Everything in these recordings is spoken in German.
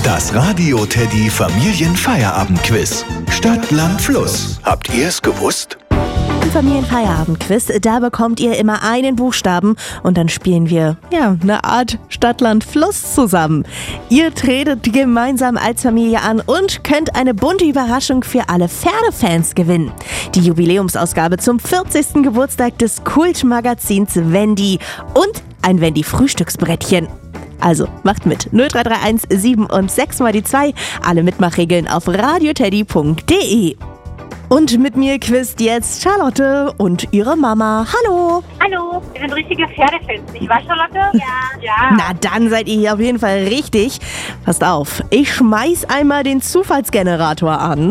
Das Radio Teddy Familienfeierabend-Quiz. Stadt, Land, Fluss. Habt ihr es gewusst? Im Familienfeierabend-Quiz, da bekommt ihr immer einen Buchstaben und dann spielen wir, eine Art Stadt, Land, Fluss zusammen. Ihr tretet gemeinsam als Familie an und könnt eine bunte Überraschung für alle Pferdefans gewinnen. Die Jubiläumsausgabe zum 40. Geburtstag des Kultmagazins Wendy und ein Wendy-Frühstücksbrettchen. Also, macht mit. 0331 7 und 6 mal die 2. Alle Mitmachregeln auf radioteddy.de. Und mit mir quizt jetzt Charlotte und ihre Mama. Hallo! Hallo, wir sind richtige Pferdefans, nicht wahr, Charlotte? Ja. Na, dann seid ihr hier auf jeden Fall richtig. Passt auf, ich schmeiß einmal den Zufallsgenerator an.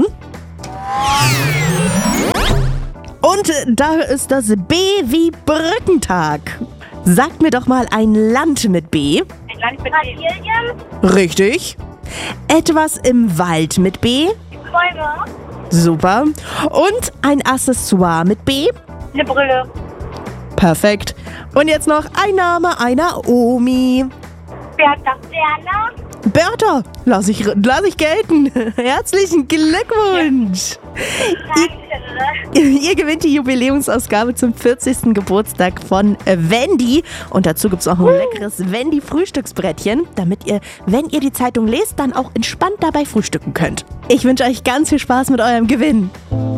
Und da ist das B wie Brückentag. Sagt mir doch mal ein Land mit B. Ein Land mit Brasilien. Richtig. Etwas im Wald mit B. Bäume. Super. Und ein Accessoire mit B. Eine Brille. Perfekt. Und jetzt noch ein Name einer Omi. Bertha. Bertha, lass ich gelten. Herzlichen Glückwunsch. Ihr gewinnt die Jubiläumsausgabe zum 40. Geburtstag von Wendy. Und dazu gibt es auch ein leckeres Wendy-Frühstücksbrettchen, damit ihr, wenn ihr die Zeitung lest, dann auch entspannt dabei frühstücken könnt. Ich wünsche euch ganz viel Spaß mit eurem Gewinn.